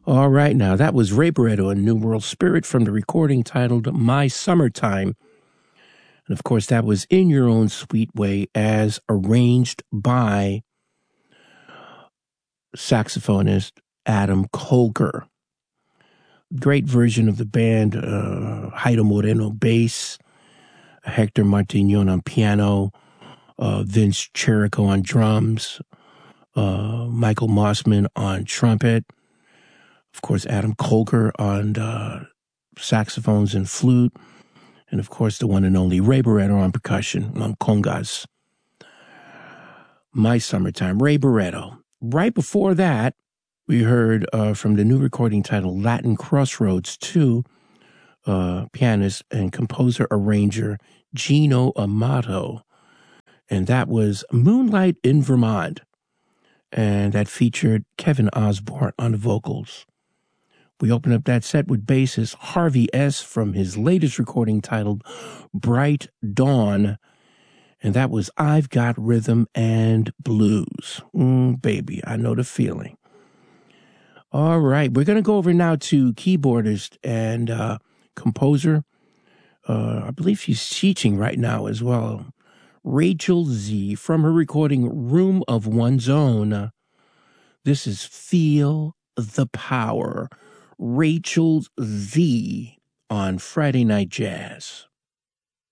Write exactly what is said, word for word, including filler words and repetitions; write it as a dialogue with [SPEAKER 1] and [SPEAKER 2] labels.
[SPEAKER 1] All right, now that was Ray Barretto and New World Spirit from the recording titled My Summertime. And of course, that was In Your Own Sweet Way as arranged by saxophonist Adam Colker. Great version of the band, uh, Jairo Moreno bass, Hector Martignon on piano, uh, Vince Cherico on drums, uh, Michael Mossman on trumpet, of course, Adam Colker on uh, saxophones and flute, and of course, the one and only Ray Barretto on percussion, on congas. My Summertime, Ray Barretto. Right before that, we heard uh, from the new recording titled Latin Crossroads two, uh, pianist and composer-arranger Gino Amato. And that was Moonlight in Vermont. And that featured Kevin Osborne on the vocals. We opened up that set with bassist Harvey S. from his latest recording titled Bright Dawn. And that was I've Got Rhythm and Blues. Mm, baby, I know the feeling. All right, we're going to go over now to keyboardist and uh, composer. Uh, I believe she's teaching right now as well. Rachel Z from her recording Room of One's Own. This is Feel the Power. Rachel Z on Friday Night Jazz.